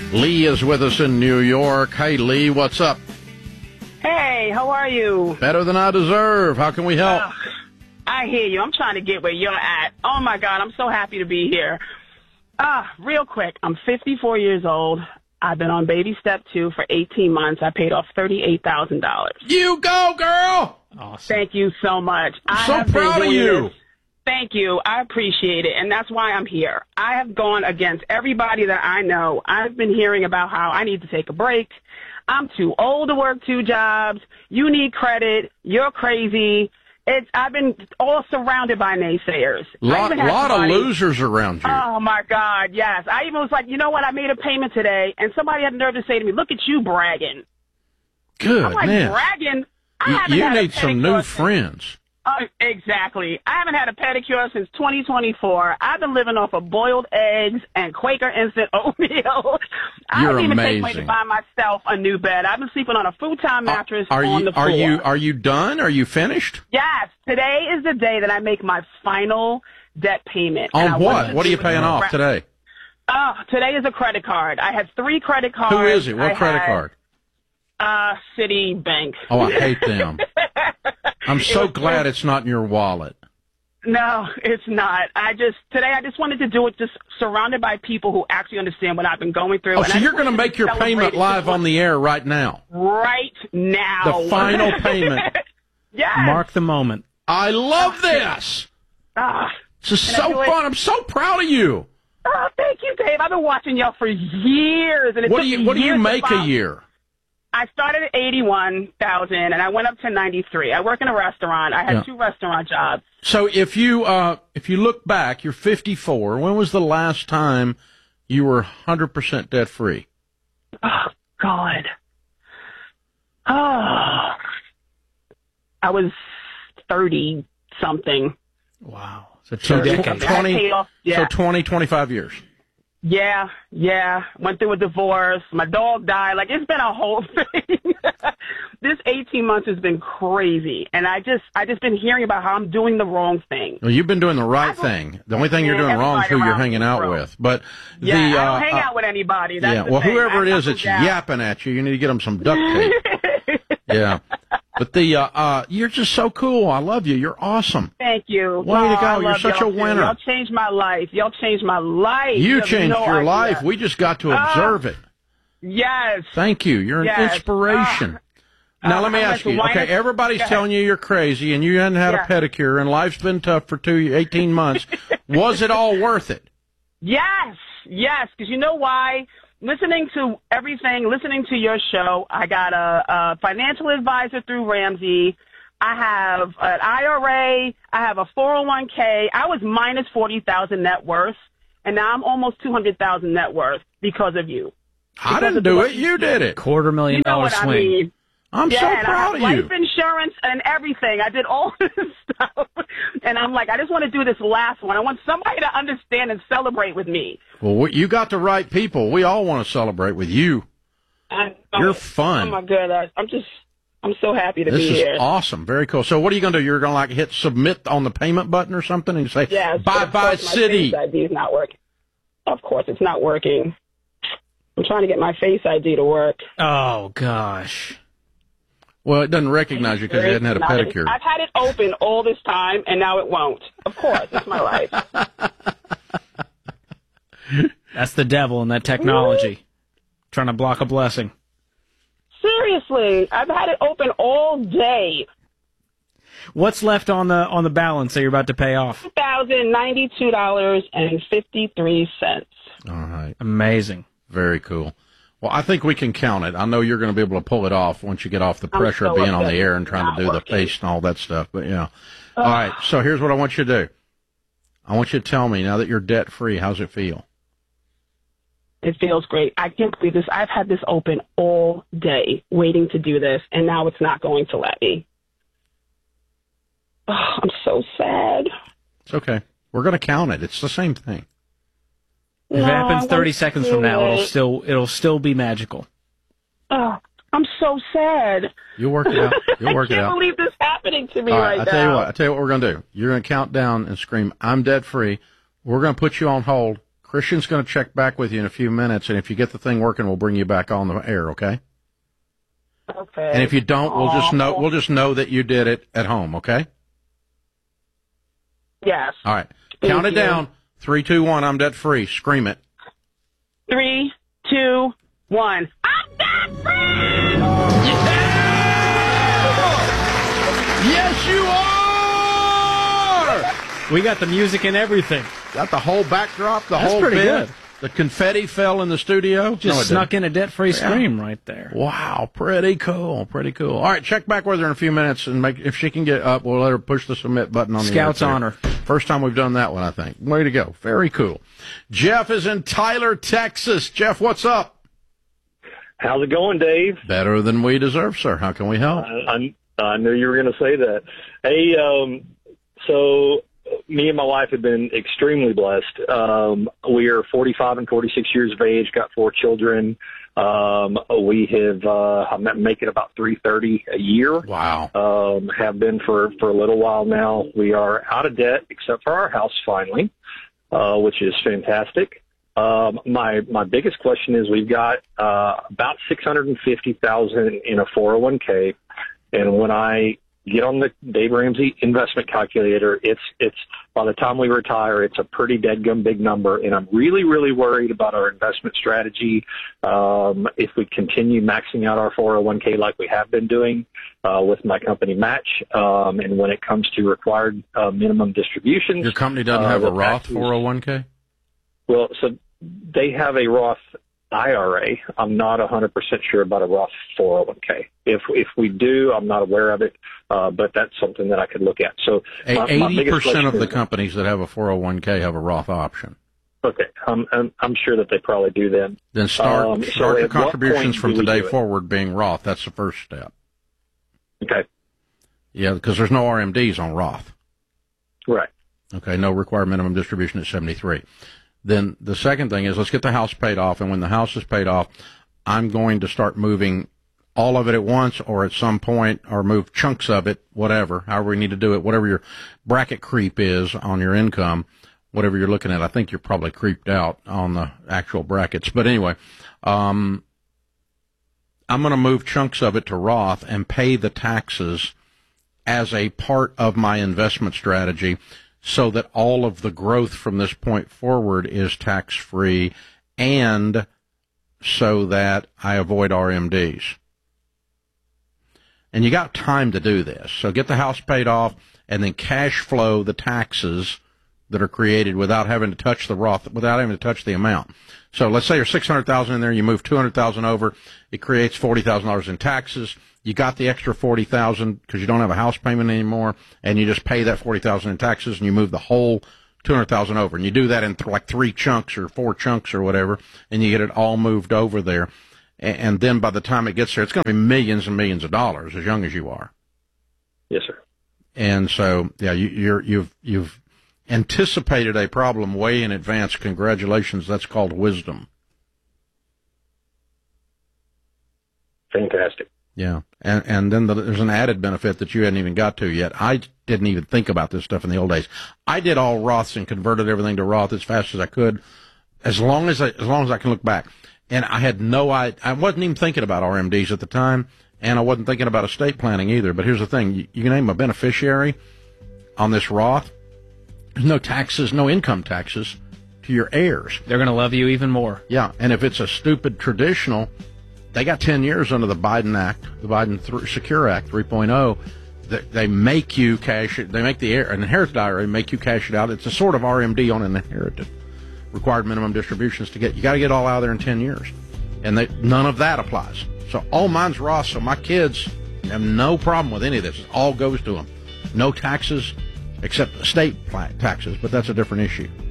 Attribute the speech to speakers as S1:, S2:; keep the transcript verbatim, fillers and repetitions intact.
S1: Lee is with us in New York. Hey, Lee, what's up?
S2: Hey, how are you?
S1: Better than I deserve. How can we help?
S2: Uh, I hear you. I'm trying to get where you're at. Oh, my God. I'm so happy to be here. Ah, uh, real quick. I'm fifty-four years old. I've been on baby step two for eighteen months. I paid off thirty-eight thousand dollars.
S1: You go, girl.
S2: Awesome. Thank you so much.
S1: I'm
S2: I
S1: so
S2: have
S1: proud
S2: been
S1: of
S2: doing
S1: you.
S2: This. Thank you. I appreciate it, and that's why I'm here. I have gone against everybody that I know. I've been hearing about how I need to take a break. I'm too old to work two jobs. You need credit. You're crazy. It's, I've been all surrounded by naysayers.
S1: Lot, lot
S2: somebody,
S1: of losers around you.
S2: Oh, my God, yes. I even was like, you know what, I made a payment today, and somebody had the nerve to say to me, look at you bragging.
S1: Good,
S2: I'm like,
S1: man.
S2: bragging? I
S1: you
S2: haven't
S1: you
S2: had
S1: need
S2: a
S1: some new
S2: pedicure
S1: friends.
S2: Since, uh, exactly. I haven't had a pedicure since twenty twenty-four. I've been living off of boiled eggs and Quaker instant oatmeal. I
S1: You're
S2: didn't even
S1: amazing.
S2: take money to buy myself a new bed. I've been sleeping on a futon mattress
S1: are
S2: on
S1: you,
S2: the floor.
S1: Are you, are you done? Are you finished?
S2: Yes. Today is the day that I make my final debt payment.
S1: On what? What are you paying off today?
S2: Oh, today is a credit card. I had three credit cards.
S1: Who is it? What
S2: I
S1: credit
S2: had,
S1: card?
S2: Uh, Citibank.
S1: Oh, I hate them. I'm so it glad true. It's not in your wallet.
S2: No, it's not. I just, today I just wanted to do it just surrounded by people who actually understand what I've been going through.
S1: Oh,
S2: and
S1: so
S2: I
S1: you're going to make your payment live on the air right now?
S2: Right now.
S1: The final payment.
S2: Yes.
S3: Mark the moment.
S1: I love this.
S2: Ah,
S1: this is so fun. I'm so proud of you.
S2: Oh, thank you, Dave. I've been watching y'all for years. And it
S1: what
S2: took
S1: do you
S2: me
S1: What do you
S2: years
S1: make
S2: to
S1: a year?
S2: I started at eighty-one thousand and I went up to ninety-three. I work in a restaurant. I had
S1: yeah.
S2: two restaurant jobs.
S1: So if you uh, if you look back, you're fifty-four. When was the last time you were one hundred percent debt free?
S2: Oh God. Oh. I was thirty something.
S3: Wow. So two
S1: so
S3: decades.
S1: twenty,
S2: off, yeah.
S1: So twenty, twenty-five years.
S2: Yeah, yeah. Went through a divorce. My dog died. Like, it's been a whole thing. This eighteen months has been crazy. And I just, I just been hearing about how I'm doing the wrong thing.
S1: Well, you've been doing the right thing. The only thing you're doing wrong is who you're hanging out with. But
S2: yeah,
S1: the,
S2: I don't
S1: uh,
S2: hang out with anybody. That's
S1: yeah,
S2: the
S1: well,
S2: thing.
S1: whoever it
S2: I,
S1: is that's
S2: down.
S1: yapping at you, you need to get them some duct tape. Yeah. But the, uh, uh, you're just so cool. I love you. You're awesome.
S2: Thank you.
S1: Way
S2: oh,
S1: to go. You're such a winner.
S2: Y'all changed my life. Y'all changed my life.
S1: You,
S2: you
S1: changed
S2: no
S1: your
S2: idea.
S1: life. We just got to observe
S2: uh,
S1: it.
S2: Yes.
S1: Thank you. You're an
S2: yes.
S1: inspiration.
S2: Uh,
S1: now,
S2: uh,
S1: let me
S2: I
S1: ask you. Okay, everybody's
S2: yeah.
S1: telling you you're crazy and you hadn't had
S2: yeah.
S1: a pedicure and life's been tough for two, eighteen months. Was it all worth it?
S2: Yes. Yes. Because you know why? Listening to everything, listening to your show, I got a, a financial advisor through Ramsey. I have an I R A. I have a four oh one k. I was minus forty thousand net worth, and now I'm almost two hundred thousand net worth because of you.
S1: I didn't do it. You did it.
S3: Quarter million
S2: you know
S3: dollar
S2: what
S3: swing.
S2: I mean.
S1: I'm
S2: yeah,
S1: so
S2: and
S1: proud
S2: I have
S1: of
S2: life
S1: you.
S2: Insurance and everything. I did all this stuff. And I'm like, I just want to do this last one. I want somebody to understand and celebrate with me.
S1: Well, you got the right people. We all want to celebrate with you.
S2: I,
S1: You're
S2: oh,
S1: fun.
S2: Oh, my God. I, I'm just, I'm so happy to
S1: this
S2: be
S1: is
S2: here.
S1: awesome. Very cool. So what are you going to do? You're going to like hit submit on the payment button or something and say,
S2: yes,
S1: bye-bye, City.
S2: My Face I D is not working. Of course, it's not working. I'm trying to get my Face I D to work.
S3: Oh, gosh.
S1: Well, it doesn't recognize you because you hadn't had a pedicure.
S2: I've had it open all this time, and now it won't. Of course, it's my life.
S3: That's the devil in that technology. Trying to block a blessing.
S2: Seriously, I've had it open all day.
S3: What's left on the on the balance that you're about to pay off?
S2: two thousand ninety-two dollars and fifty-three cents.
S1: All right.
S3: Amazing.
S1: Very cool. Well, I think we can count it. I know you're going to be able to pull it off once you get off the pressure
S2: so
S1: of being on the
S2: upset
S1: air and trying to do
S2: working.
S1: the face and all that stuff. But, yeah. All right. So here's what I want you to do. I want you to tell me, now that you're debt-free, how's it feel?
S2: It feels great. I can't believe this. I've had this open all day waiting to do this, and now it's not going to let me. Oh, I'm so sad.
S1: It's okay. We're going to count it. It's the same thing.
S3: If
S2: no,
S3: it happens thirty seconds from now,
S2: it.
S3: it'll still it'll still be magical.
S2: Oh, I'm so sad.
S1: You'll work it out. You'll work
S2: I
S1: it out.
S2: can't believe this is happening to me
S1: All
S2: right,
S1: right, I
S2: now.
S1: tell you what. I tell you what we're going to do. You're going to count down and scream, "I'm debt free." We're going to put you on hold. Christian's going to check back with you in a few minutes, and if you get the thing working, we'll bring you back on the air, okay?
S2: Okay.
S1: And if you don't, we'll just know we'll just know that you did it at home, okay?
S2: Yes.
S1: All right.
S2: Thank
S1: Count it
S2: you.
S1: down. Three, two, one. I'm debt free. Scream it.
S2: Three, two, one. I'm debt free!
S1: Yes, you are!
S3: We got the music and everything.
S1: Got the whole backdrop, the
S3: That's
S1: whole
S3: pretty
S1: bit.
S3: good.
S1: The confetti fell in the studio.
S3: Just
S1: No, it
S3: snuck
S1: didn't.
S3: in a debt-free scream right there.
S1: Wow, pretty cool, pretty cool. All right, check back with her in a few minutes, and make if she can get up, we'll let her push the submit button on the
S3: Scout's
S1: air.
S3: honor.
S1: First time we've done that one, I think. Way to go. Very cool. Jeff is in Tyler, Texas. Jeff, what's up?
S4: How's it going, Dave?
S1: Better than we deserve, sir. How can we help?
S4: I, I, I knew you were going to say that. Hey, um, so me and my wife have been extremely blessed. Um, we are forty-five and forty-six years of age, got four children. Um, we have, uh, I'm making about three thirty a year.
S1: Wow.
S4: Um, have been for, for a little while now. We are out of debt except for our house finally, uh, which is fantastic. Um, my, my biggest question is we've got, uh, about six hundred fifty thousand in a four oh one k. And when I get on the Dave Ramsey investment calculator, it's, it's, by the time we retire, it's a pretty deadgum big number. And I'm really, really worried about our investment strategy. Um, if we continue maxing out our four oh one k like we have been doing, uh, with my company Match. Um, and when it comes to required, uh, minimum distributions.
S1: Your company doesn't
S4: uh,
S1: have a
S4: the
S1: Roth
S4: taxes-
S1: four oh one k?
S4: Well, so they have a Roth I R A. I'm not one hundred percent sure about a Roth four oh one k. If if we do, I'm not aware of it, uh, but that's something that I could look at. So my, my
S1: eighty
S4: biggest
S1: percent of
S4: question
S1: the
S4: is-
S1: companies that have a four oh one k have a Roth option.
S4: Okay, I'm, I'm I'm sure that they probably do then.
S1: Then start,
S4: Um, so
S1: start your
S4: at what
S1: contributions
S4: point
S1: from
S4: do we
S1: today
S4: do it?
S1: forward being Roth. That's the first step.
S4: Okay,
S1: Yeah, because there's no R M Ds on Roth.
S4: right.
S1: Okay, no required minimum distribution at seventy-three. Then the second thing is let's get the house paid off, and when the house is paid off, I'm going to start moving all of it at once or at some point, or move chunks of it, whatever, however we need to do it, whatever your bracket creep is on your income, whatever you're looking at. I think you're probably creeped out on the actual brackets. But anyway, um, I'm going to move chunks of it to Roth and pay the taxes as a part of my investment strategy, so that all of the growth from this point forward is tax-free, and so that I avoid R M Ds. And you got time to do this. So get the house paid off and then cash flow the taxes that are created without having to touch the Roth, without having to touch the amount. So let's say there's six hundred thousand dollars in there, you move two hundred thousand dollars over, it creates forty thousand dollars in taxes. You got the extra forty thousand dollars because you don't have a house payment anymore, and you just pay that forty thousand dollars in taxes, and you move the whole two hundred thousand dollars over. And you do that in th- like three chunks or four chunks or whatever, and you get it all moved over there. And, and then by the time it gets there, it's going to be millions and millions of dollars as young as you are.
S4: Yes, sir.
S1: And so, yeah, you, you're, you've, you've anticipated a problem way in advance. Congratulations. That's called wisdom.
S4: Fantastic.
S1: Yeah. And, and then the, there's an added benefit that you hadn't even got to yet. I didn't even think about this stuff in the old days. I did all Roths and converted everything to Roth as fast as I could, as long as I, as long as I can look back. And I had no, I, I wasn't even thinking about R M Ds at the time, and I wasn't thinking about estate planning either. But here's the thing. You, you can name a beneficiary on this Roth. There's no taxes, no income taxes to your heirs.
S3: They're going to love you even more.
S1: Yeah. And if it's a stupid traditional, they got ten years under the Biden Act, the Biden th- Secure Act three point oh. They, they make you cash it. They make the an inherited I R A make you cash it out. It's a sort of R M D on an inherited. Required minimum distributions to get. You got to get all out of there in ten years, and they, none of that applies. So all mine's Roth. So my kids have no problem with any of this. It all goes to them. No taxes, except estate taxes, but that's a different issue.